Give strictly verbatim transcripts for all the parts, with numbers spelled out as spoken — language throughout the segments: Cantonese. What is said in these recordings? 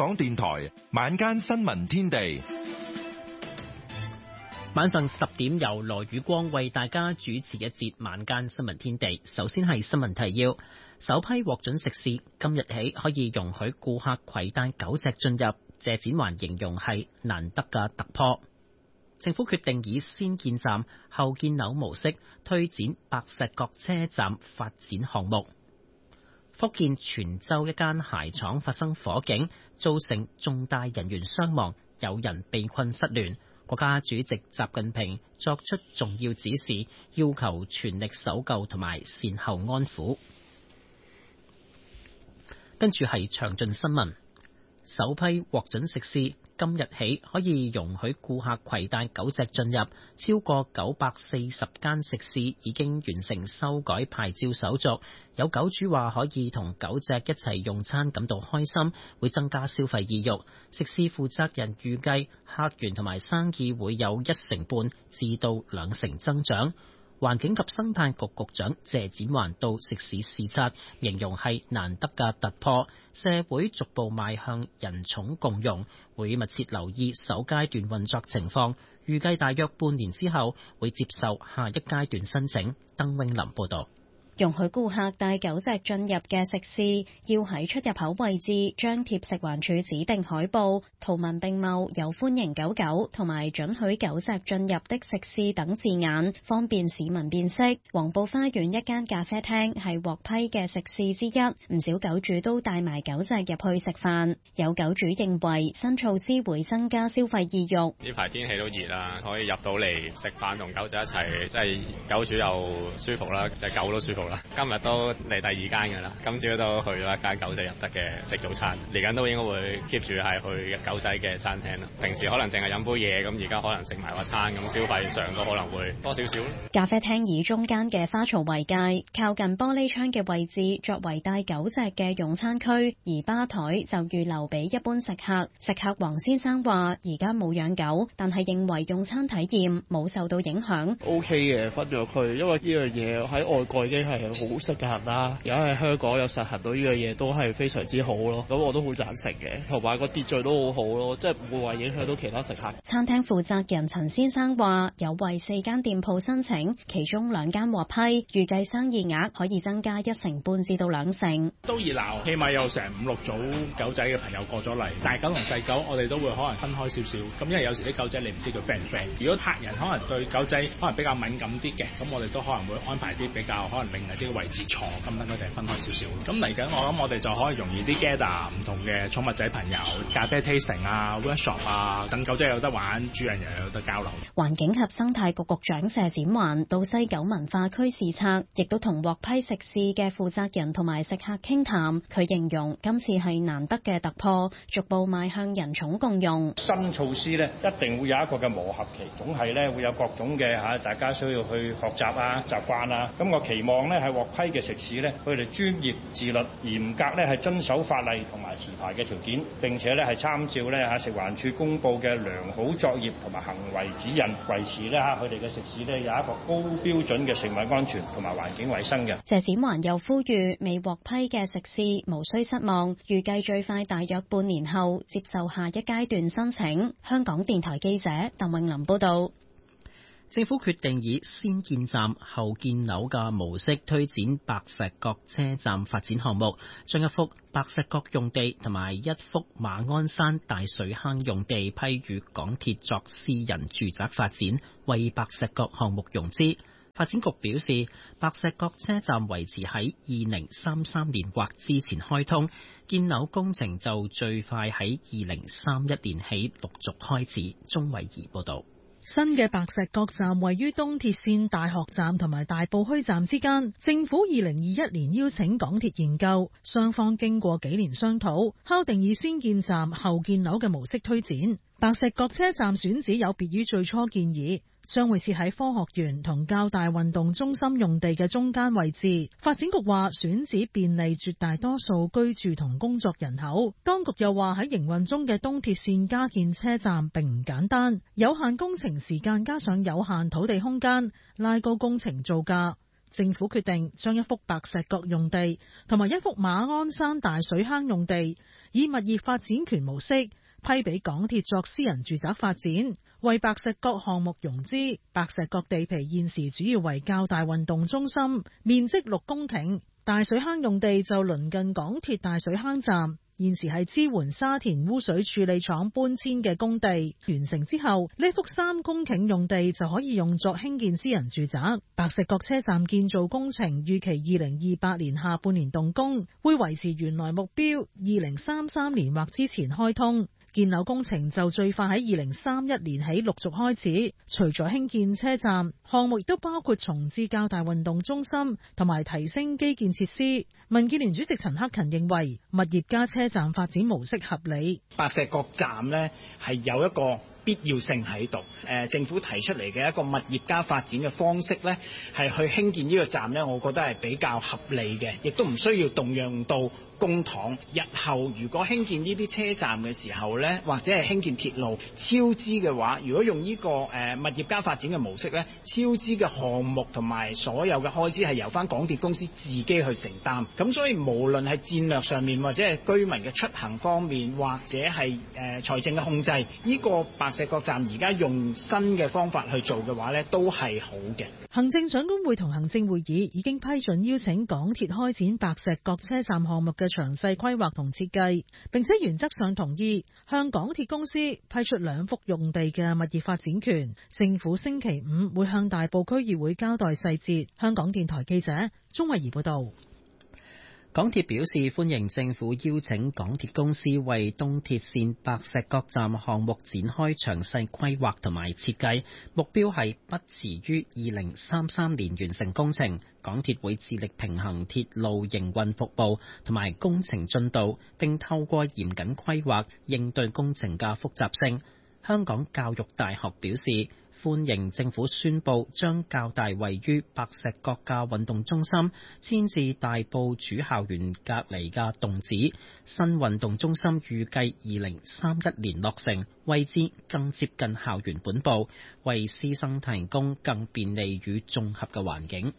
港電台晚間新聞天地， 晚上十點由羅宇光為大家主持一節晚間新聞天地。首先係新聞提要：首批獲准食肆今日起可以容許顧客攜帶狗隻進入，謝展寰形容係難得嘅突破。政府決定以先建站後建樓模式推展白石角車站發展項目。福建泉州一間鞋廠發生火警，造成重大人員傷亡，有人被困失聯。國家主席習近平作出重要指示，要求全力搜救同埋善後安撫。跟住係詳盡新聞。首批獲准食肆今日起可以容許顧客攜帶狗隻進入，超過九百四十間食肆已經完成修改牌照手續。有狗主話可以同狗隻一齊用餐感到開心，會增加消費意欲。食肆負責人預計客源同埋生意會有一成半至到兩成增長。環境及生態局局長謝展寰到食肆視察，形容係難得嘅突破。社會逐步邁向人寵共融，會密切留意首階段運作情況，預計大約半年之後會接受下一階段申請。鄧永林報導。 容許顧客帶狗隻進入嘅食肆，要喺出入口位置張貼食環署指定海報，圖文並茂有歡迎狗狗同埋准許狗隻進入的食肆等字眼，方便市民辨識。黃埔花園一間咖啡廳係獲批嘅食肆之一，唔少狗主都帶埋狗隻入去食飯。有狗主認為新措施會增加消費意欲。 呢排天氣都熱啦，可以入到嚟食飯同狗仔一齊，即係狗主又舒服啦，隻狗都舒服。今日都嚟第二間㗎啦，今朝都去咗一間狗仔入得嘅食早餐，嚟緊都應該會 keep 住係去狗仔嘅餐廳啦。平時可能淨係飲杯嘢，咁而家可能食埋個餐，咁消費上都可能會多少少。 咖啡廳以中間嘅花槽為界，靠近玻璃窗嘅位置作為帶狗隻嘅用餐區，而吧台就預留俾一般食客。食客黃先生話：而家冇養狗，但係認為用餐體驗冇受到影響。 O K 嘅，分咗區，因為呢樣嘢喺外國已經係好實行啦，而家喺香港有實行到呢樣嘢都係非常之好咯，咁我都好贊成嘅，同埋個秩序都好好咯，即係唔會話影響到其他食客。 餐廳負責人陳先生話：有為四間店鋪申請，其中兩間獲批，預計生意額可以增加一成半至到兩成。 都熱鬧，起碼有成五六組狗仔嘅朋友過咗嚟，大狗同細狗我哋都會可能分開少少，咁因為有時啲狗仔你唔知佢 friend 唔 friend，如果客人可能對狗仔可能比較敏感啲嘅，咁我哋都可能會安排啲比較可能另外啲位置坐，咁等佢哋分開少少。咁嚟緊我諗我哋就可以容易啲 gather 唔同嘅寵物仔朋友，咖啡 tasting 啊 workshop 啊，等狗仔有得玩，主人又有得交流。 環境及生態局局長謝展寰到西九文化區視察，亦都同獲批食肆嘅負責人同埋食客傾談。佢形容今次係難得嘅突破，逐步邁向人寵共融。 新措施咧一定會有一個嘅磨合期，總係咧會有各種嘅嚇大家需要去學習啊習慣啊。咁我期望咧係獲批嘅食肆咧，佢哋專業、自律、嚴格咧係遵守法例同埋持牌嘅條件，並且咧係參照咧嚇食環署公佈嘅良好作業同埋行為指引，維持咧嚇佢哋嘅食肆咧有一個高標準嘅食物安全同埋環境衛生嘅。 謝展寰又呼籲未獲批嘅食肆無需失望，預計最快大約半年後接受下一階段申請。香港電台記者鄧永林報道。 政府決定以先建站後建樓嘅模式推展白石角車站發展項目，將一幅白石角用地同埋一幅馬鞍山大水坑用地批予港鐵作私人住宅發展，為白石角項目融資。發展局表示，白石角車站維持喺二零三三年或之前開通，建樓工程就最快喺二零三一年起陸續開始。鍾慧儀報道。 新嘅白石角站位於東鐵線大學站同埋大埔墟站之間，政府二零二一年邀請港鐵研究，雙方經過幾年商討，敲定以先建站後建樓嘅模式推展。白石角車站選址有別於最初建議，將會設喺科學園同較大運動中心用地嘅中間位置。發展局話選址便利絕大多數居住同工作人口。當局又話喺營運中嘅東鐵線加建車站並唔簡單，有限工程時間加上有限土地空間，拉高工程造價。 政府決定將一幅白石角用地同埋一幅馬鞍山大水坑用地以物業發展權模式批俾港鐵作私人住宅發展，為白石角項目融資。白石角地皮現時主要為較大運動中心，面積六公頃。大水坑用地就鄰近港鐵大水坑站，現時係支援沙田污水處理廠搬遷嘅工地。完成之後，呢幅三公頃用地就可以用作興建私人住宅。白石角車站建造工程預期二零二八年下半年動工，會維持原來目標，二零三三年或之前開通。建樓工程就最快喺二零三一年起陸續開始。除咗興建車站，項目亦都包括重置較大運動中心同埋提升基建設施。民建聯主席陳克勤認為，物業加車站發展模式合理。 白石角站呢係有一個必要性喺度。誒，政府提出嚟嘅一個物業加發展嘅方式呢，係去興建呢個站呢，我覺得係比較合理嘅，亦都唔需要動用到公帑。日後如果興建呢啲車站嘅時候呢，或者係興建鐵路超支嘅話，如果用呢個誒物業加發展嘅模式呢，超支嘅項目同埋所有嘅開支係由翻港鐵公司自己去承擔。咁所以無論係戰略上面，或者係居民嘅出行方面，或者係誒財政嘅控制，呢個白石角站而家用新嘅方法去做嘅話呢，都係好嘅。 行政長官會同行政會議已經批准邀請港鐵開展白石角車站項目嘅詳細規劃同設計，並且原則上同意向港鐵公司批出兩幅用地嘅物業發展權。政府星期五會向大埔區議會交代細節。香港電台記者鍾慧儀報道。 港鐵表示歡迎政府邀請港鐵公司為東鐵綫白石角站項目展開詳細規劃同埋設計，目標係不遲於二零三三年完成工程。港鐵會致力平衡鐵路營運服務同埋工程進度，並透過嚴謹規劃應對工程嘅複雜性。香港教育大學表示歡迎政府宣布將較大位於白石角嘅運動中心遷至大埔主校園隔離嘅洞子。新運動中心預計二零三一年落成，位置更接近校園本部，為師生提供更便利與綜合嘅環境。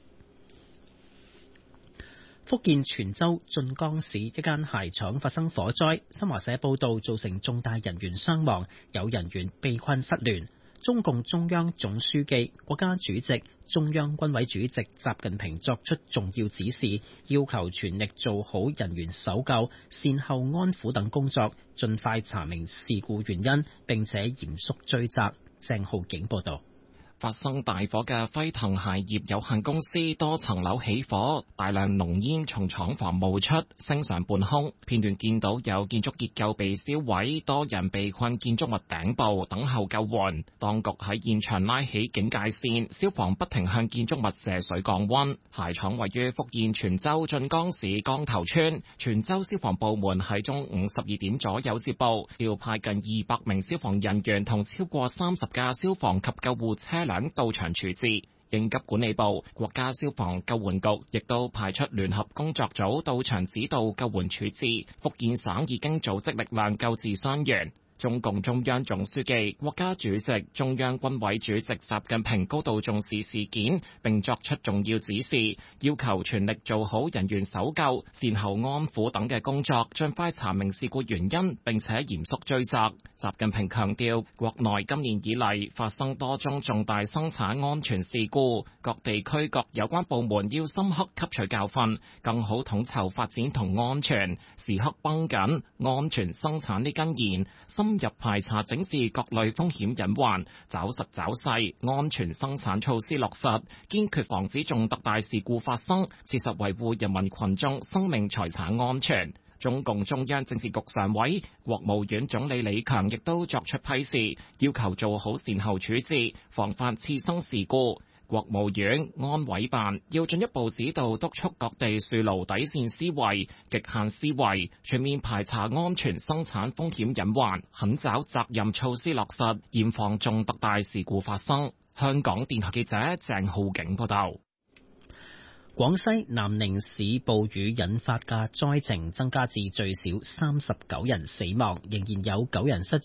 福建泉州晉江市一間鞋廠發生火災，新華社報道造成重大人員傷亡，有人員被困失聯。中共中央總書記、國家主席、中央軍委主席習近平作出重要指示，要求全力做好人員搜救、善後安撫等工作，盡快查明事故原因，並且嚴肅追責。鄭浩景報道。 發生大火嘅輝騰鞋業有限公司多層樓起火，大量濃煙從廠房冒出，升上半空。片段見到有建築結構被燒毀，多人被困建築物頂部等候救援。當局喺現場拉起警戒線，消防不停向建築物射水降溫。鞋廠位於福建泉州晉江市江頭村，泉州消防部門喺中午十二點左右接報，調派近二百名消防人員同超過三十架消防及救護車輛到場處置。應急管理部、國家消防救援局亦都派出聯合工作組到場指導救援處置。福建省已經組織力量救治傷員。中共中央總書記、國家主席、中央軍委主席習近平高度重視事件，並作出重要指示，要求全力做好人員搜救、善後安撫等嘅工作，盡快查明事故原因，並且嚴肅追責。習近平強調，國內今年以嚟發生多宗重大生產安全事故，各地區各有關部門要深刻吸取教訓，更好統籌發展同安全，時刻繃緊安全生產呢根弦，深入排查整治各類風險隱患，找實找細，安全生產措施落實，堅決防止重特大事故發生，切實維護人民群眾生命財產安全。中共中央政治局常委、國務院總理李強亦都作出批示，要求做好善後處置，防範次生事故。國務院安委辦要進一步指導督促各地樹牢底線思維、極限思維，全面排查安全生產風險隱患，狠抓責任措施落實，嚴防重特大事故發生。香港電台記者鄭浩景報道。 廣西南寧市暴雨引發嘅災情增加至最少三十九人死亡，仍然有九人失蹤。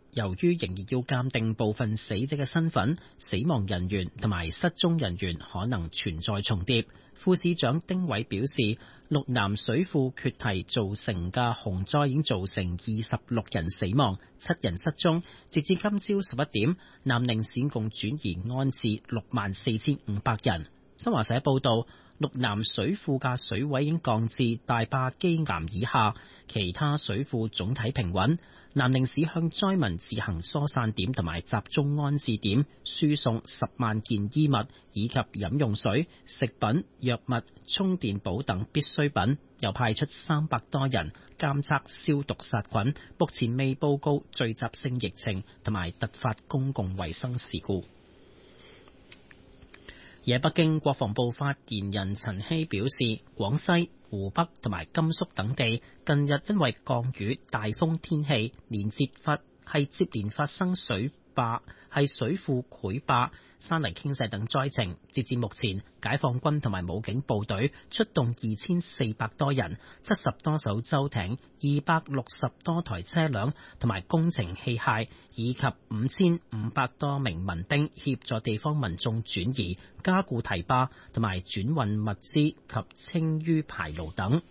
由於仍然要鑑定部分死者嘅身份，死亡人員同埋失蹤人員可能存在重疊。副市長丁偉表示，鹿南水庫決堤造成嘅洪災已經造成二十六人死亡，七人失蹤。截至今朝十一點，南寧市共轉移安置六萬四千五百人。新華社報道，鹿南水庫嘅水位已經降至大壩基岩以下，其他水庫總體平穩。南寧市向災民自行疏散點同埋集中安置點輸送十萬件衣物以及飲用水、食品、藥物、充電寶等必需品，又派出三百多人監測消毒殺菌。目前未報告聚集性疫情同埋突發公共衛生事故。而喺北京，國防部發言人陳希表示，廣西、湖北同埋甘肅等地近日因為降雨、大風天氣，連接發係接連發生水壩、係水庫潰壩、山泥傾瀉等災情。截至目前，解放軍同埋武警部隊出動二千四百多人、七十多艘舟艇、二百六十多台車輛同埋工程器械，以及五千五百多名民兵協助地方民眾轉移、加固堤壩同埋轉運物資及清淤排澇等。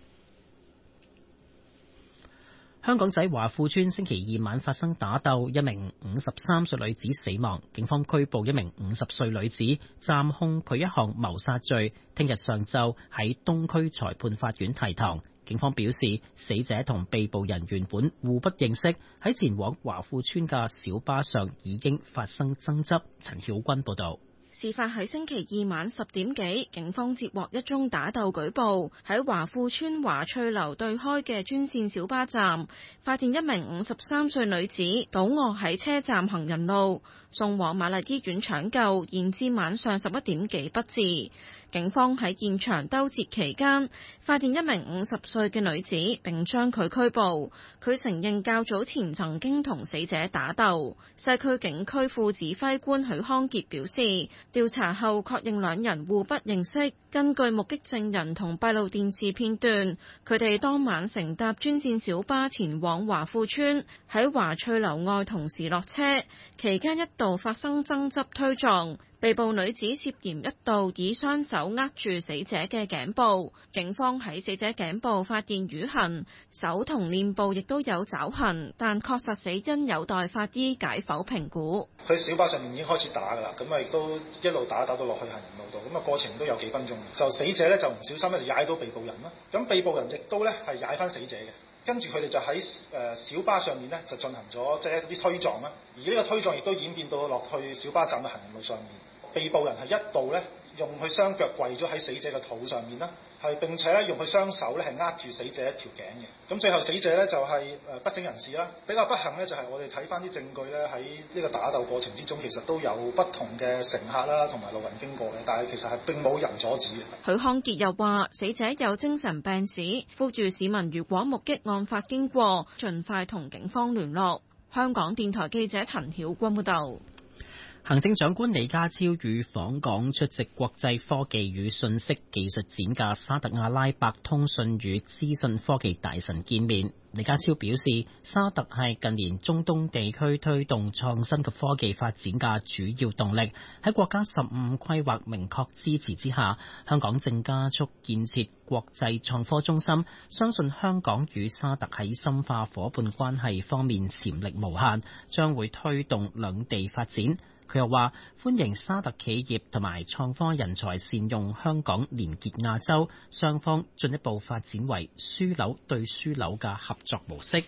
香港仔華富邨星期二晚發生打鬥，一名五十三歲女子死亡，警方拘捕一名五十歲女子，暫控佢一項謀殺罪。聽日上晝喺東區裁判法院提堂。警方表示，死者同被捕人原本互不認識，喺前往華富邨嘅小巴上已經發生爭執。陳曉君報道。 事發喺星期二晚十點幾，警方接獲一宗打鬥舉報，喺華富邨華翠樓對開嘅專線小巴站，發現一名五十三歲女子倒卧喺車站行人路，送往瑪麗醫院搶救，延至晚上十一點幾不治。警方喺現場兜截期間，發現一名五十歲嘅女子，並將佢拘捕。佢承認較早前曾經同死者打鬥。西區警區副指揮官許康傑表示，調查後確認兩人互不認識。根據目擊證人同閉路電視片段，佢哋當晚乘搭專線小巴前往華富邨，喺華翠樓外同時落車，期間一度發生爭執推撞。被捕女子涉嫌一度以雙手握住死者嘅頸部，警方喺死者頸部發現瘀痕，手同臉部亦都有爪痕，但確實死因有待法醫解剖評估。 佢小巴上面已經開始打㗎啦，咁啊亦都一路打打到落去行人路度，咁啊過程都有幾分鐘。就死者咧就唔小心咧就踩到被捕人啦，咁被捕人亦都咧係踩翻死者嘅。跟住佢哋就喺誒小巴上面咧就進行咗即係一啲推撞啦，而呢個推撞亦都演變到落去小巴站嘅行人路上面。被捕人係一度咧用佢雙腳跪咗喺死者嘅肚上面啦，係並且咧用佢雙手咧係握住死者一條頸嘅。咁最後死者咧就係誒不省人事啦。比較不幸咧就係我哋睇翻啲證據咧喺呢個打鬥過程之中，其實都有不同嘅乘客啦同埋路人經過嘅，但係其實係並冇人阻止嘅。 許康傑又話：死者有精神病史，呼籲市民如果目擊案發經過，盡快同警方聯絡。香港電台記者陳曉君報道。 行政長官李家超與訪港出席國際科技與信息技術展嘅沙特阿拉伯通訊與資訊科技大臣見面。李家超表示，沙特係近年中東地區推動創新及科技發展嘅主要動力。喺國家十五規劃明確支持之下，香港正加速建設國際創科中心，相信香港與沙特喺深化伙伴關係方面潛力無限，將會推動兩地發展。佢又話歡迎沙特企業同埋創科人才善用香港連結亞洲，雙方進一步發展為樞紐對樞紐嘅合作模式。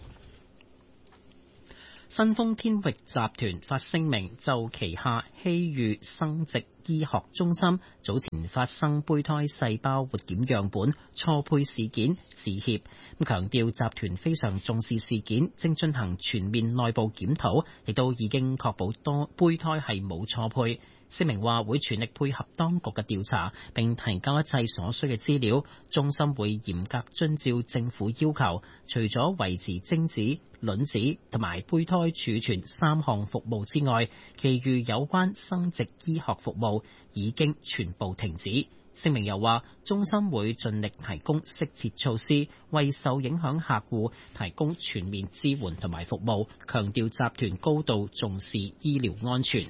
新豐天域集團發聲明就旗下希裕生殖醫學中心早前發生胚胎細胞活檢樣本錯配事件致歉，咁強調集團非常重視事件，正進行全面內部檢討，亦都已經確保多胚胎係冇錯配。聲明話會全力配合當局嘅調查，並提交一切所需嘅資料。中心會嚴格遵照政府要求，除咗維持精子、卵子同埋胚胎儲存三項服務之外，其餘有關生殖醫學服務已經全部停止。 聲明又話，中心會盡力提供適切措施，為受影響客戶提供全面支援同埋服務，強調集團高度重視醫療安全。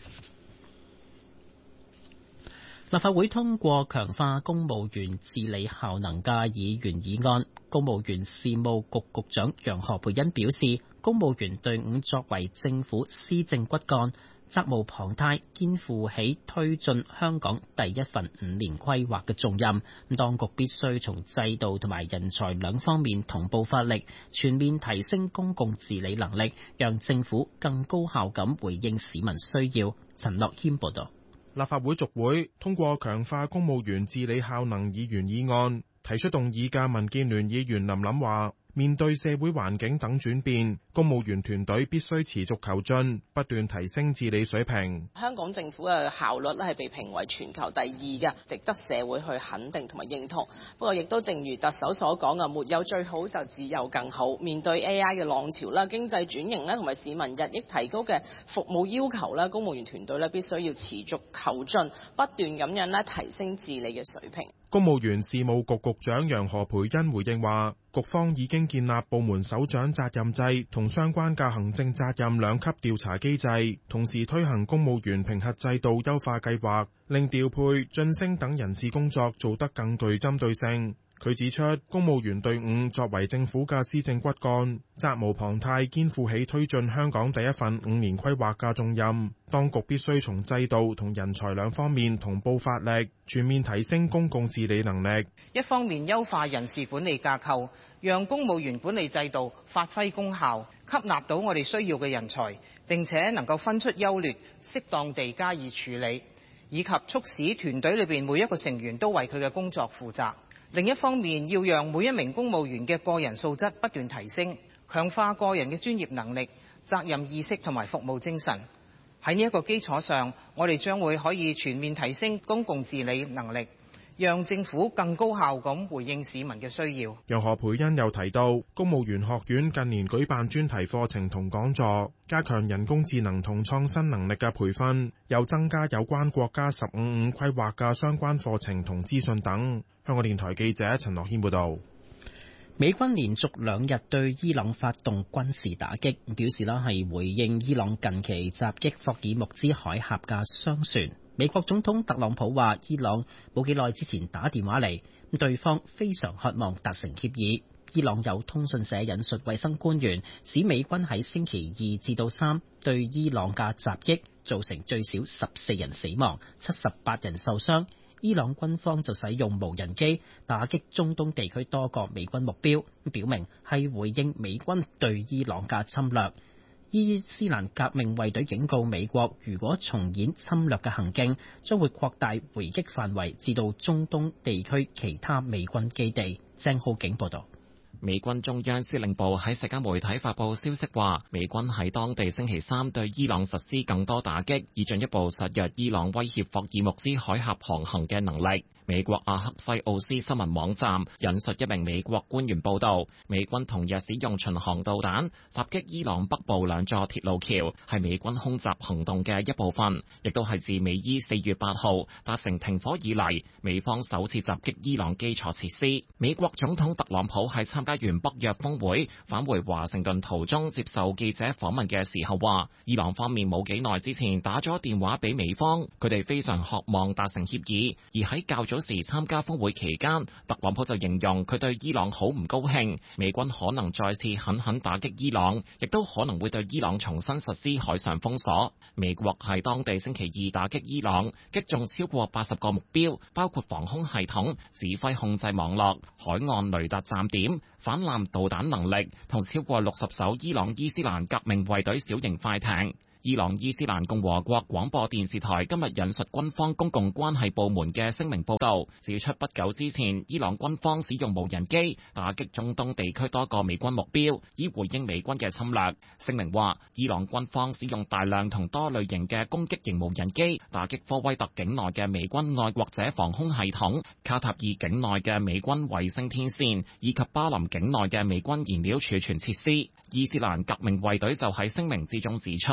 立法會通過強化公務員治理效能嘅議員議案。公務員事務局局長楊何蓓茵表示，公務員隊伍作為政府施政骨幹，責無旁貸，肩負起推進香港第一份五年規劃嘅重任。當局必須從制度同埋人才兩方面同步發力，全面提升公共治理能力，讓政府更高效咁回應市民需要。陳樂謙報道。 立法會續會通過強化公務員治理效能議員議案，提出動議嘅民建聯議員林琳話，面對社會環境等轉變，公務員團隊必須持續求進，不斷提升治理水平。 香港政府嘅效率咧係被評為全球第二嘅，值得社會去肯定同埋認同。不過，亦都正如特首所講嘅，沒有最好，就只有更好。面對 A I 嘅浪潮啦、經濟轉型咧，同埋市民日益提高嘅服務要求咧，公務員團隊咧必須要持續求進，不斷咁樣咧提升治理嘅水平。 公務員事務局局長楊何蓓茵回應話，局方已經建立部門首長責任制同相關嘅行政責任兩級調查機制，同時推行公務員評核制度優化計劃，令調配、晉升等人事工作做得更具針對性。佢指出，公務員隊伍作為政府嘅施政骨幹，責無旁貸，肩負起推進香港第一份五年規劃嘅重任。當局必須從制度同人才兩方面同步發力，全面提升公共治理能力。 一方面優化人事管理架構，讓公務員管理制度發揮功效，吸納到我哋需要嘅人才，並且能夠分出優劣，適當地加以處理，以及促使團隊裏邊每一個成員都為佢嘅工作負責。另一方面，要讓每一名公務員嘅個人素質不斷提升，強化個人嘅專業能力、責任意識同埋服務精神。喺呢一個基礎上，我哋將會可以全面提升公共治理能力，讓政府更高效咁回應市民嘅需要。 楊何蓓茵又提到，公務員學院近年舉辦專題課程同講座，加強人工智能同創新能力嘅培訓，又增加有關國家十五五規劃嘅相關課程同資訊等。香港電台記者陳樂軒報導。 美軍連續兩日對伊朗發動軍事打擊，表示啦係回應伊朗近期襲擊霍爾木茲海峽嘅商船。美國總統特朗普話，伊朗冇幾耐之前打電話嚟，對方非常渴望達成協議。伊朗有通訊社引述衛生官員，指美軍喺星期二至到三對伊朗嘅襲擊造成最少十四人死亡、七十八人受傷。伊朗軍方就使用無人機打擊中東地區多個美軍目標，表明係回應美軍對伊朗嘅侵略。伊斯蘭革命衛隊警告美國，如果重演侵略嘅行徑，將會擴大回擊範圍至到中東地區其他美軍基地。鄭浩景報道。 美軍中央司令部喺社交媒體發布消息話，美軍喺當地星期三對伊朗實施更多打擊，以進一步削弱伊朗威脅霍爾木茲海峽航行嘅能力。美國阿克西奧斯新聞網站引述一名美國官員報道，美軍同日使用巡航導彈襲擊伊朗北部兩座鐵路橋，係美軍空襲行動嘅一部分，亦都係自美伊四月八號達成停火以嚟，美方首次襲擊伊朗基礎設施。美國總統特朗普喺參加完北約峰會返回華盛頓途中接受記者訪問嘅時候話，伊朗方面冇幾耐之前打咗電話俾美方，佢哋非常渴望達成協議。而喺較早時參加峰會期間，特朗普就形容佢對伊朗好唔高興，美軍可能再次狠狠打擊伊朗，亦都可能會對伊朗重新實施海上封鎖。美國喺當地星期二打擊伊朗，擊中超過八十個目標，包括防空系統、指揮控制網絡、海岸雷達站點、反艦導彈能力同超過六十艘伊朗伊斯蘭革命衛隊小型快艇。伊朗伊斯蘭共和國廣播電視台今日引述軍方公共關係部門嘅聲明報道，指出不久之前，伊朗軍方使用無人機打擊中東地區多個美軍目標，以回應美軍嘅侵略。聲明話，伊朗軍方使用大量同多類型嘅攻擊型無人機打擊科威特境內嘅美軍愛國者防空系統、卡塔爾境內嘅美軍衛星天線以及巴林境內嘅美軍燃料儲存設施。伊斯蘭革命衛隊就喺聲明之中指出，伊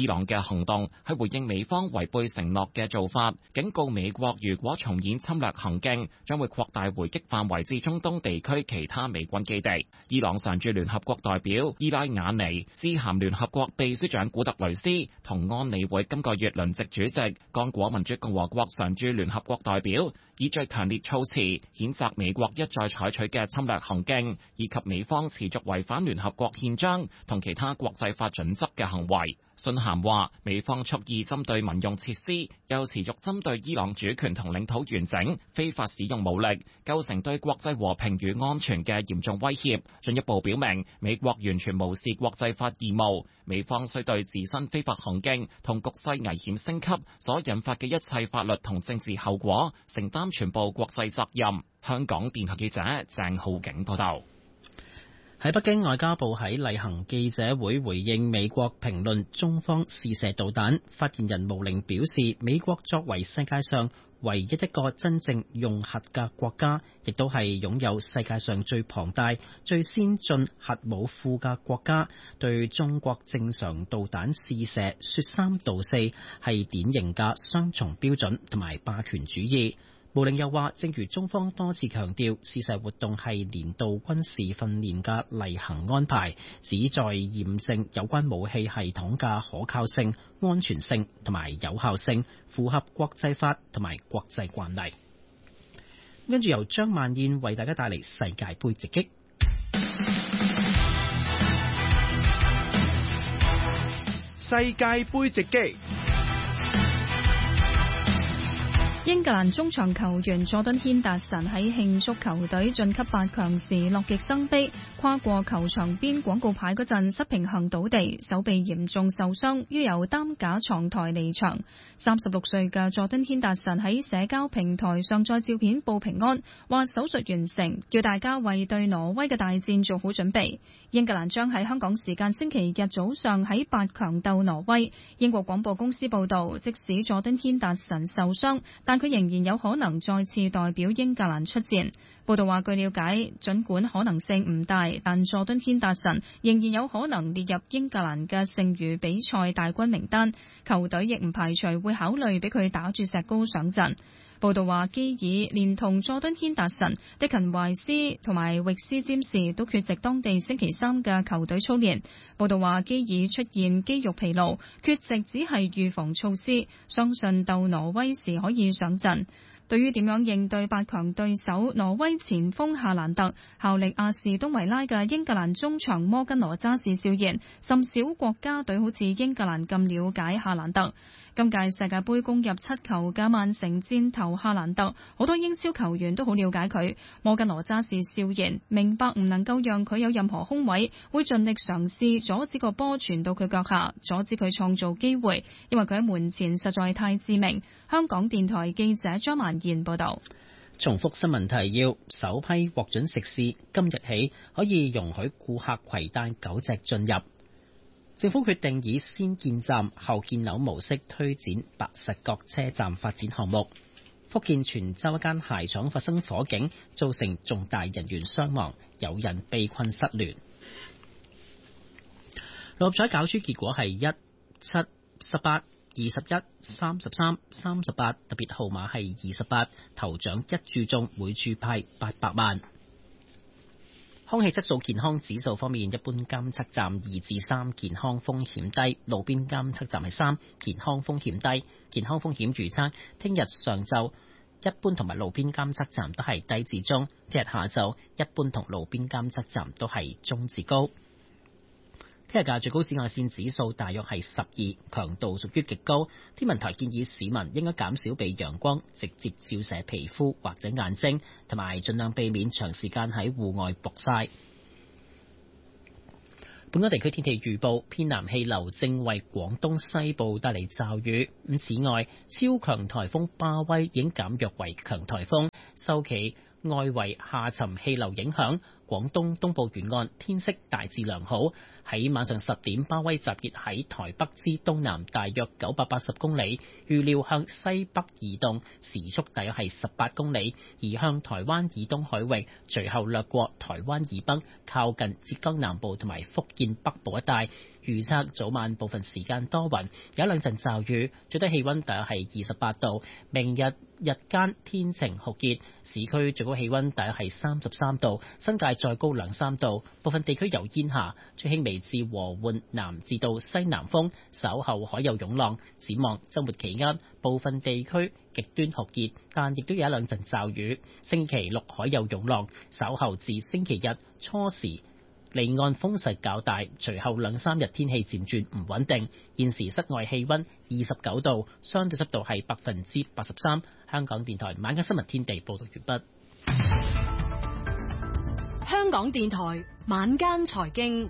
朗嘅行動係回應美方違背承諾嘅做法，警告美國如果重演侵略行徑，將會擴大回擊範圍至中東地區其他美軍基地。伊朗常駐聯合國代表伊拉雅尼致函聯合國秘書長古特雷斯同安理會今個月輪值主席剛果民主共和國常駐聯合國代表，以最強烈措辭譴責美國一再採取嘅侵略行徑，以及美方持續違反聯合國憲章同其他國際法準則嘅行為。信函話，美方蓄意針對民用設施，又持續針對伊朗主權同領土完整，非法使用武力，構成對國際和平與安全嘅嚴重威脅，進一步表明美國完全無視國際法義務。美方需對自身非法行徑同局勢危險升級所引發嘅一切法律同政治後果，承擔全部國際責任。香港電台記者鄭浩景報道。 喺北京，外交部喺例行記者會回應美國評論中方試射導彈。發言人毛寧表示，美國作為世界上唯一一個真正用核嘅國家，亦都係擁有世界上最龐大、最先進核武庫嘅國家，對中國正常導彈試射說三道四，係典型嘅雙重標準同埋霸權主義。毛寧又話，正如中方多次強調，試射活動係年度軍事訓練嘅例行安排，旨在驗證有關武器系統嘅可靠性、安全性同埋有效性，符合國際法同埋國際慣例。跟住由張萬燕為大家帶嚟世界盃直擊。 世界盃直擊。 英格蘭中場球員佐敦軒達臣喺慶祝球隊晉級八強時樂極生悲，跨過球場邊廣告牌嗰陣失平衡倒地，手臂嚴重受傷，要由擔架床台離場。三十六歲嘅佐敦軒達臣喺社交平台上載照片報平安，話手術完成，叫大家為對挪威嘅大戰做好準備。英格蘭將喺香港時間星期日早上喺八強鬥挪威。英國廣播公司報道，即使佐敦軒達臣受傷，但佢仍然有可能再次代表英格蘭出戰。報道話，據了解，儘管可能性唔大，但佐敦軒達臣仍然有可能列入英格蘭嘅剩餘比賽大軍名單。球隊亦唔排除會考慮俾佢打住石膏上陣。報道話，基爾連同佐敦軒達臣、迪勤懷斯同埋域斯占士都缺席當地星期三嘅球隊操練。報道話，基爾出現肌肉疲勞，缺席只係預防措施，相信鬥挪威時可以上陣。對於點樣應對八強對手挪威前鋒夏蘭特，效力阿士東維拉嘅英格蘭中場摩根羅渣士笑言，甚少國家隊好似英格蘭咁了解夏蘭特。今屆世界盃攻入七球嘅曼城箭頭夏蘭特，好多英超球員都好了解佢。摩根羅渣士笑言，明白唔能夠讓佢有任何空位，會盡力嘗試阻止個波傳到佢腳下，阻止佢創造機會，因為佢喺門前實在太致命。香港電台記者張曼燕報道。 重複新聞提要：首批獲准食肆今日起可以容許顧客攜帶狗隻進入。政府決定以先建站後建樓模式推展白石角車站發展項目。福建泉州一間鞋廠發生火警，造成重大人員傷亡，有人被困失聯。六合彩攪珠結果係一、七、十八、二十一、三十三、三十八，特別號碼係二十八，頭獎一注中，每注派八百萬。空氣質素健康指數方面，一般監測站二至三，健康風險低；路邊監測站係三，健康風險低。健康風險預測，聽日上晝一般同埋路邊監測站都係低至中；聽日下晝一般同路邊監測站都係中至高。聽日嘅最高紫外線指數大約係十二，強度屬於極高。天文台建議市民應該減少被陽光直接照射皮膚或者眼睛，同埋盡量避免長時間喺戶外曝曬。本港地區天氣預報，偏南氣流正為廣東西部帶嚟驟雨。咁此外，超強颱風巴威已經減弱為強颱風，受其外圍下沉氣流影響， 廣東東部沿岸天色大致良好。喺晚上十點，巴威集結喺台北之東南大約九百八十公里，預料向西北移動，時速大約係十八公里，移向台灣以東海域，隨後掠過台灣以北，靠近浙江南部同埋福建北部一帶。預測早晚部分時間多雲，有一兩陣驟雨，最低氣溫大約係二十八度。明日日間天晴酷熱，市區最高氣溫大約係三十三度，新界再高兩三度。部分地區有煙霞，吹輕微至和緩南至到西南風，稍後海有湧浪。展望週末期間，部分地區極端酷熱，但亦都有一兩陣驟雨。星期六海有湧浪，稍後至星期日初時離岸風勢較大，隨後兩三日天氣漸轉唔穩定。現時室外氣溫二十九度，相對濕度係百分之八十三。香港電台晚間新聞天地報道完畢。 香港電台晚間財經，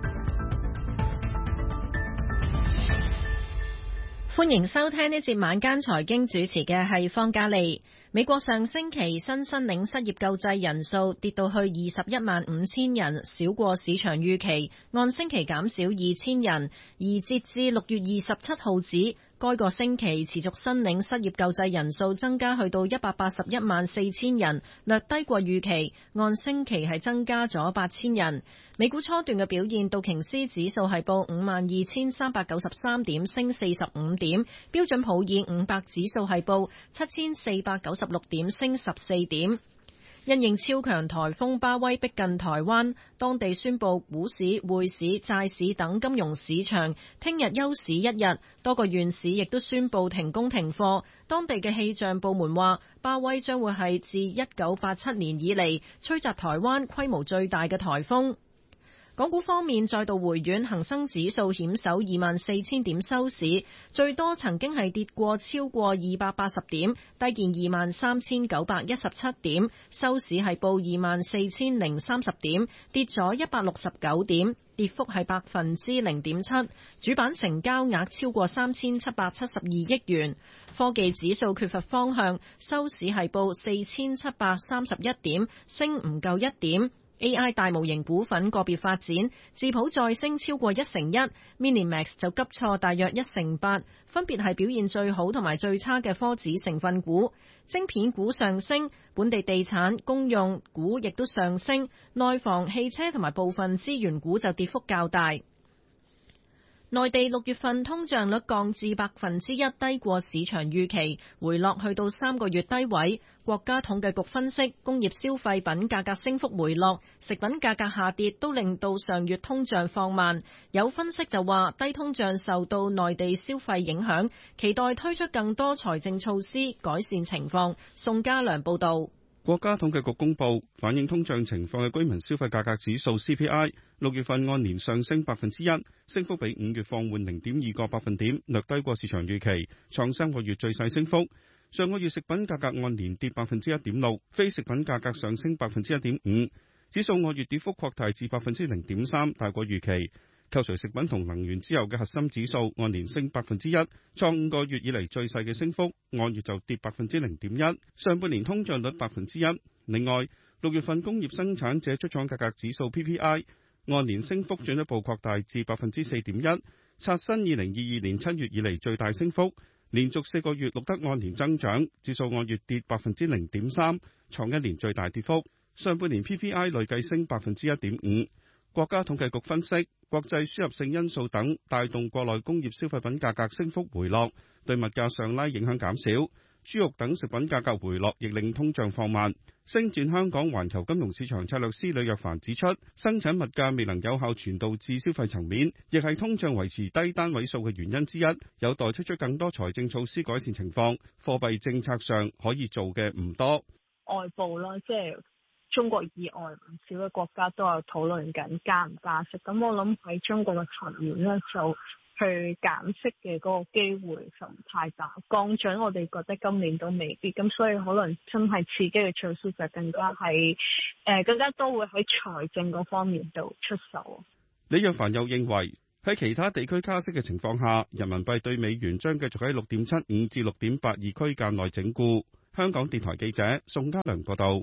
歡迎收聽呢節晚間財經，主持嘅係方嘉利。美國上星期新申領失業救濟人數跌到去二十一萬五千人，少過市場預期，按星期減少二千人。而截至六月二十七號止，該個星期持續申領失業救濟人數增加去到一百八十一萬四千人，略低過預期，按星期係增加咗八千人。美股初段嘅表現，道瓊斯指數係報五萬二千三百九十三點，升四十五點；標準普爾五百指數係報七千四百九十六點，升十四點。因應超強颱風巴威逼近台灣，當地宣布股市、匯市、債市等金融市場聽日休市一日，多個縣市亦都宣布停工停課。當地嘅氣象部門話，巴威將會係自一九八七年以嚟吹襲台灣規模最大嘅颱風。港股方面再度回軟，恒生指數險守二萬四千點收市，最多曾經係跌過超過二百八十點，低見二萬三千九百一十七點，收市係報二萬四千零三十點，跌咗一百六十九點，跌幅係百分之零點七。主板成交額超過三千七百七十二億元。科技指數缺乏方向，收市係報四千七百三十一點，升唔夠一點。A I 大模型股份個別發展，智譜再升超過一成一 ，Minimax 就急挫大約一成八，分別係表現最好同埋最差嘅科指成分股。晶片股上升，本地地產、公用股亦都上升，內房、汽車同埋部分資源股就跌幅較大。內地六月份通脹率降至百分之一，低過市場預期，回落去到三個月低位。國家統計局分析，工業消費品價格升幅回落，食品價格下跌，都令到上月通脹放慢。有分析就話，低通脹受到內地消費影響，期待推出更多財政措施改善情況。宋家良報道。 國家統計局公布反映通脹情況嘅居民消費價格指數 C P I， 六月份按年上升百分之一，升幅比五月放緩零點二個百分點，略低過市場預期，創三個月最細升幅。上個月食品價格按年跌百分之一點六，非食品價格上升百分之一點五，指數按月跌幅擴大至百分之零點三，大過預期。扣除食品同能源之後嘅核心指數按年升百分之一，創五個月以嚟最細嘅升幅，按月就跌百分之零點一。上半年通脹率百分之一。另外，六月份工業生產者出廠價格指數 P P I 按年升幅進一步擴大至百分之四點一，刷新二零二二年七月以嚟最大升幅，連續四個月錄得按年增長，指數按月跌百分之零點三，創一年最大跌幅。上半年 P P I 累計升百分之一點五。國家統計局分析，國際輸入性因素等帶動國內工業消費品價格升幅回落，對物價上拉影響減少。豬肉等食品價格回落，亦令通脹放慢。星展香港環球金融市場策略師呂若凡指出，生產物價未能有效傳導至消費層面，亦係通脹維持低單位數嘅原因之一，有待推出更多財政措施改善情況。貨幣政策上可以做嘅唔多， 外部啦，即係中國以外唔少嘅國家都有討論緊加唔加息，咁我諗喺中國嘅層面咧，就去減息嘅嗰個機會就唔太大。降準我哋覺得今年都未必，咁所以可能真係刺激嘅措施就更加係誒、呃、更加都會喺財政嗰方面度出手。 李若凡又認為喺其他地區加息嘅情況下，人民幣對美元將繼續喺六點七五至六點八二區間內整固。香港電台記者宋家良報道。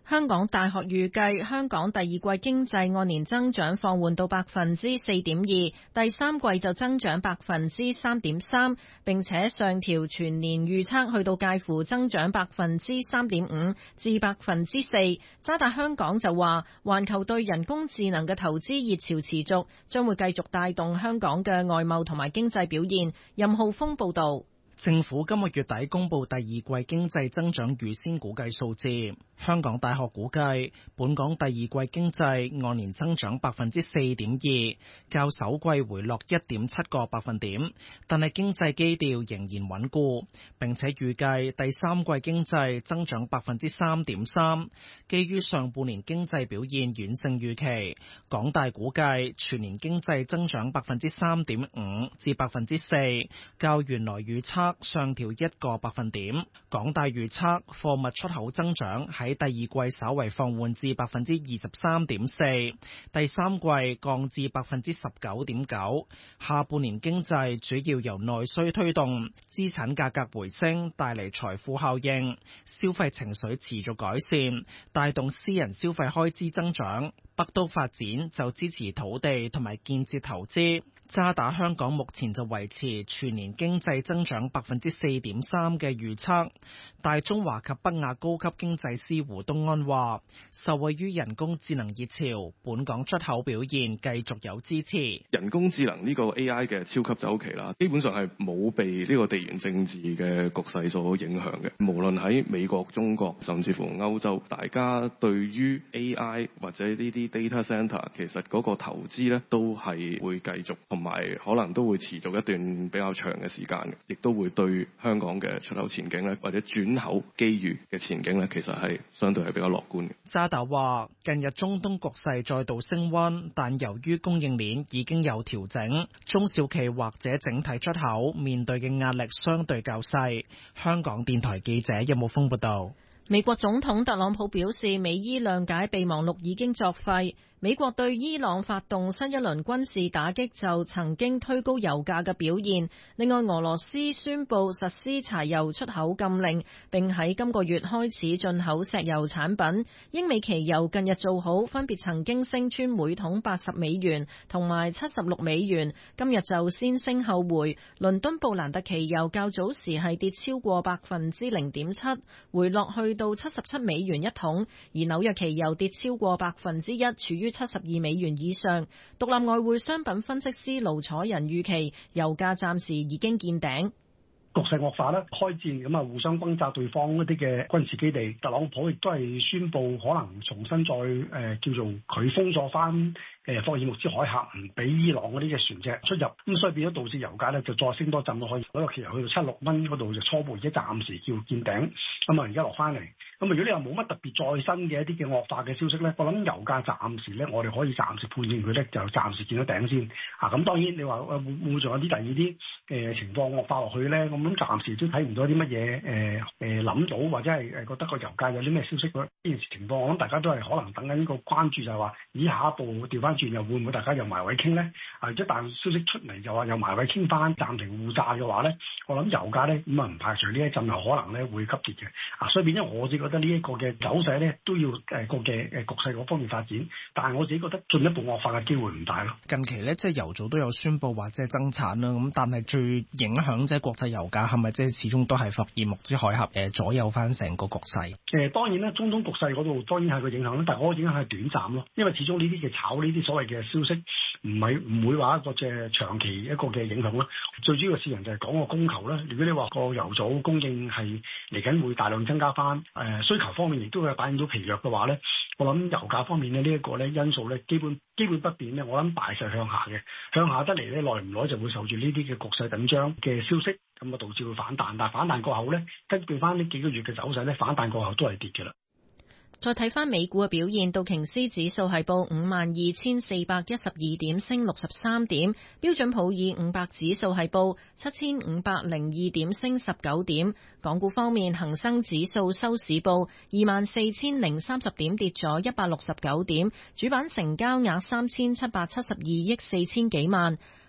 香港大學預計香港第二季經濟按年增長放緩到百分之四點二，第三季就增長百分之三點三，並且上調全年預測去到介乎增長百分之三點五至百分之四。渣打香港就話，環球對人工智能嘅投資熱潮持續，將會繼續帶動香港嘅外貿同埋經濟表現。任浩峰報導。 政府今個月底公布第二季經濟增長預先估計數字，香港大學估計本港第二季經濟按年增長百分之四點二，較首季回落一點七個百分點，但係經濟基調仍然穩固，並且預計第三季經濟增長百分之三點三。基於上半年經濟表現遠勝預期，港大估計全年經濟增長百分之三點五至百分之四，較原來預測上調一個百分點。港大預測貨物出口增長喺第二季稍為放緩至百分之二十三點四，第三季降至百分之十九點九。下半年經濟主要由內需推動，資產價格回升帶嚟財富效應，消費情緒持續改善，帶動私人消費開支增長。北都發展就支持土地同埋建設投資。渣打香港目前就維持全年經濟增長百分之四點三嘅預測。大中華及北亞高級經濟師胡東安話，受惠於人工智能熱潮，本港出口表現繼續有支持。 人工智能呢個 A I 嘅超級周期啦，基本上係冇被呢個地緣政治嘅局勢所影響嘅。無論喺美國、中國，甚至乎歐洲，大家對於 A I 或者呢啲 data center 其實嗰個投資咧都係會繼續，同埋可能都會持續一段比較長嘅時間，亦都會對香港嘅出口前景咧或者轉口機遇嘅前景咧，其實係相對係比較樂觀嘅。 渣打話，近日中東局勢再度升溫，但由於供應鏈已經有調整，中小企或者整體出口面對嘅壓力相對較細。香港電台記者任武峰報道。 美國總統特朗普表示，美伊諒解備忘錄已經作廢。美國對伊朗發動新一輪軍事打擊就曾經推高油價嘅表現。另外，俄羅斯宣布實施柴油出口禁令，並喺今個月開始進口石油產品。英美期油近日做好，分別曾經升穿每桶八十美元同埋七十六美元，今日就先升後回。倫敦布蘭特期油較早時係跌超過百分之零點七，回落去到七十七美元一桶，而紐約期油跌超過百分之一，處於七十二美元以上。獨立外匯商品分析師盧楚仁預期油價暫時已經見頂。 局勢惡化啦，開戰咁啊，互相轟炸對方一啲嘅軍事基地。特朗普亦都係宣布可能重新再誒、呃、叫做佢封鎖翻誒霍爾木茲海峽，唔俾伊朗嗰啲嘅船隻出入。咁所以變咗導致油價咧就再升多陣咯，可以嗰個期油去到七六蚊嗰度就初步，而家暫時叫見頂。咁啊而家落翻嚟。咁啊如果你話冇乜特別再新嘅一啲嘅惡化嘅消息咧，我諗油價暫時咧我哋可以暫時判斷佢咧就暫時見到頂先。啊咁當然你話會會唔會仲有啲第二啲誒情況惡化落去咧？咁暫時都睇唔到啲乜嘢誒誒諗到或者係誒覺得個油價有啲咩消息呢件事情況，我諗大家都係可能等緊個關注，就係話以下一步調翻轉又會唔會大家又埋位傾咧？啊，一旦消息出嚟就話又埋位傾翻暫停互炸嘅話咧，我諗油價咧咁啊唔排除呢一陣又可能咧會急跌嘅。啊，所以變咗我自己覺得呢一個嘅走勢咧都要誒個嘅誒局勢嗰方面發展，但係我自己覺得進一步惡化嘅機會唔大咯。 近期咧即係油組都有宣布或者係增產啦，咁但係最影響即係國際油價係咪即係始終都係霍爾木茲海峽誒左右翻成個局勢？誒當然咧，中東局勢嗰度當然係個影響啦，但係嗰個影響係短暫咯，因為始終呢啲嘅炒呢啲所謂嘅消息唔係唔會話一個即係長期一個嘅影響啦。最主要嘅市場就係講個供求啦。如果你話個油組供應係嚟緊會大量增加翻，誒需求方面亦都會反映到疲弱嘅話咧，我諗油價方面咧呢一個咧因素咧基本基本不變咧，我諗大勢向下嘅，向下得嚟咧耐唔耐就會受住呢啲嘅局勢緊張嘅消息。咁啊，導致會反彈，但係反彈過後咧，根據翻呢幾個月嘅走勢咧，反彈過後都係跌嘅啦。 再睇翻美股嘅表現，道瓊斯指數係報五萬二千四百一十二點，升六十三點；標準普爾五百指數係報七千五百零二點，升十九點。港股方面，恒生指數收市報二萬四千零三十點，跌咗一百六十九點，主板成交額三千七百七十二億四千幾萬。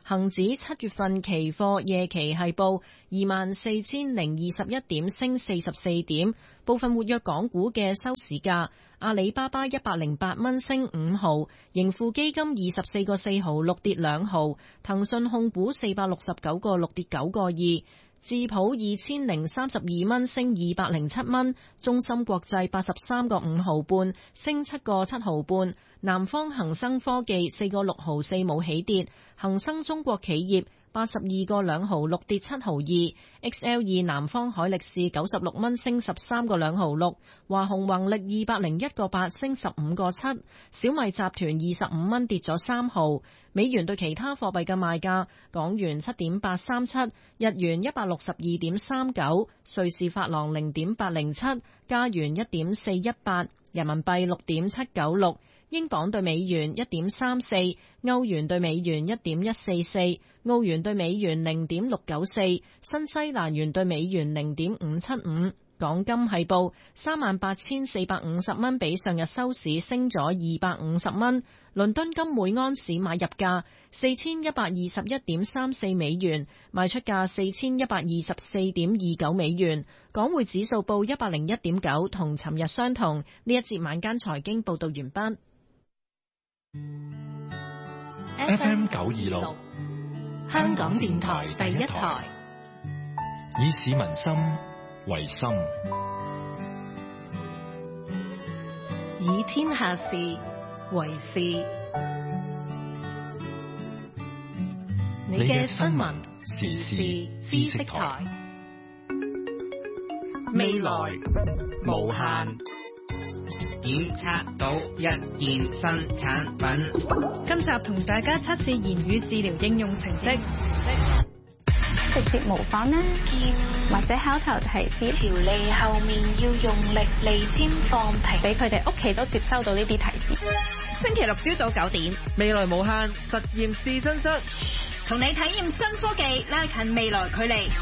恒指七月份期貨夜期係報二萬四千零二十一點，升四十四點。部分活躍港股嘅收市價，阿里巴巴一百零八蚊升五毫，盈富基金二十四個四毫六跌兩毫，騰訊控股四百六十九個六跌九個二。智普二千零三十二蚊升二百零七蚊，中芯國際八十三個五毫半升七個七毫半，南方恒生科技四個六毫四冇起跌，恒生中國企業八十二個兩毫六跌七毫二 ，X L 二南方海力士九十六蚊升十三個兩毫六，華虹宏力二百零一個八升十五個七，小米集團二十五蚊跌咗三毫。美元對其他貨幣嘅賣價：港元七點八三七，日元一百六十二點三九，瑞士法郎零點八零七，加元一點四一八，人民幣六點七九六。英鎊對美元一點三四，歐元對美元一點一四四，澳元對美元零點六九四，新西蘭元對美元零點五七五。港金係報三萬八千四百五十蚊，比上日收市升咗二百五十蚊。倫敦金每安士買入價四千一百二十一點三四美元，賣出價四千一百二十四點二九美元。港匯指數報一百零一點九，同尋日相同。呢一節晚間財經報道完畢。 F M 九二六，香港電台第一台，以市民心為心， 以天下事為事。你嘅新聞時事知識台，未來無限。 檢測到一件新產品。 今集同大家測試言語治療應用程式， 直接模仿啦，或者口頭提示，條脷後面要用力脷尖放平，俾佢哋屋企都接收到呢啲提示。 星期六朝早九點，未來無限實驗試身室，同你體驗新科技，拉近未來距離。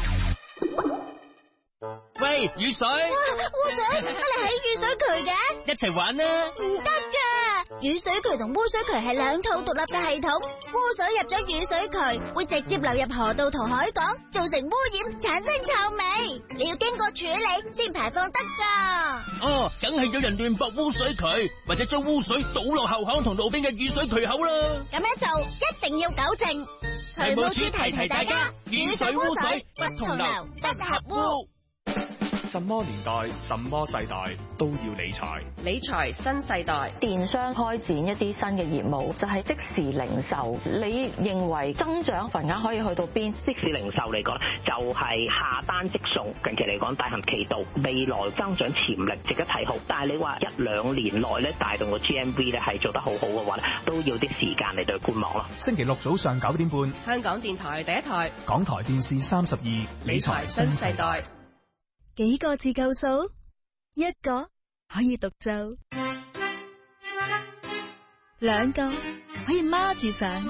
喂，雨水！ 哇，污水！乜你喺雨水渠嘅？ 一齊玩啦！ 唔得噶，雨水渠同污水渠係兩套獨立嘅系統。污水入咗雨水渠，會直接流入河道同海港，造成污染，產生臭味。你要經過處理先排放得噶。 哦，梗係有人亂駁污水渠，或者將污水倒落後巷同路邊嘅雨水渠口啦。 咁樣做一定要糾正。渠務署提提大家，雨水污水不同流，不合污。 什麼年代、什麼世代都要理財。 理財新世代， 電商開展一啲新嘅業務，就係即時零售。你認為增長份額可以去到邊？ 即時零售嚟講，就係下單即送。近期嚟講大行其道，未來增長潛力值得睇好。但係你話一兩年內咧帶動個 G M V 咧係做得好好嘅話咧，都要啲時間嚟對觀望咯。 星期六早上九點半， 香港電台第一台， 港台電視三十二，理財新世代。 幾個字夠數？一個可以獨奏，兩個可以孖住上。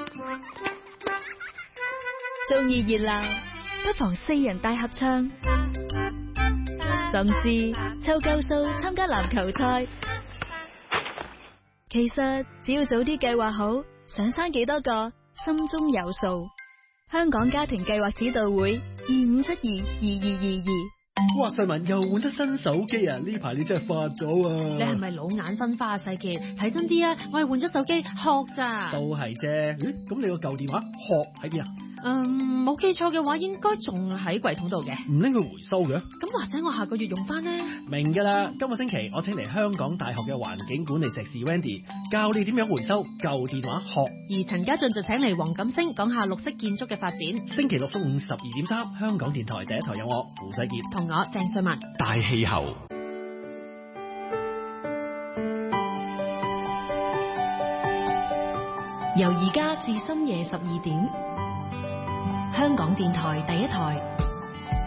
中意熱鬧，不妨四人大合唱，甚至湊夠數參加籃球賽。其實只要早啲計劃好，想生幾多個，心中有數。香港家庭計劃指導會二五七二二二二二。 哇！世文又換咗新手機啊！呢排你真係發咗啊！ 你係咪老眼昏花啊？世杰，睇真啲啊！我係換咗手機殼咋？ 都係啫。咦？咁你個舊電話殼喺邊啊？ 嗯，冇記錯嘅話，應該仲喺櫃桶度嘅。 唔拎去回收嘅？ 咁或者我下個月用翻呢？ 明噶啦！今個星期我請嚟香港大學嘅環境管理碩士 Wendy 教你點樣回收舊電話殼。 而陳家俊就請嚟黃錦星講下綠色建築嘅發展。 星期六中午十二點三，香港電台第一台有我胡世杰同我鄭瑞文。 大氣候。 由而家至深夜十二點，香港電台第一台。